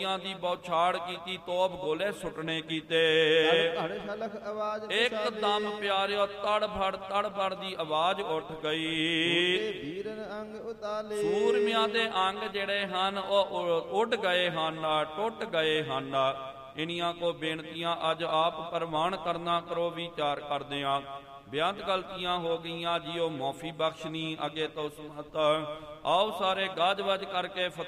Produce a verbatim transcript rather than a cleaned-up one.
ਗੋਲੀਆਂ ਦੀ ਬੌਛਾੜ ਕੀਤੀ, ਤੋਪ ਗੋਲੇ ਸੁੱਟਣੇ ਕੀਤੇ। ਇੱਕਦਮ ਪਿਆਰਿਓ ਤੜ ਫੜ ਤੜ ਫੜ ਦੀ ਆਵਾਜ਼ ਉੱਠ ਗਈ। ਸੂਰਮਿਆਂ ਦੇ ਅੰਗ ਜਿਹੜੇ ਹਨ ਉਹ ਉੱਡ ਗਏ ਹਨ, ਟੁੱਟ ਗਏ ਹਨ। ਇਨੀਆਂ ਕੋ ਬੇਨਤੀਆਂ ਅੱਜ ਆਪ ਪ੍ਰਵਾਨ ਕਰਨਾ ਕਰੋ, ਵਿਚਾਰ ਕਰਦੇ ਆਂ। ਬੇਅੰਤ ਗਲਤੀਆਂ ਹੋ ਗਈਆਂ ਜੀਓ, ਮਾਫੀ ਬਖਸ਼ਣੀ ਅੱਗੇ ਤੋਂ ਸਮਤ। ਆਓ ਸਾਰੇ ਗੱਜ ਵੱਜ ਕਰਕੇ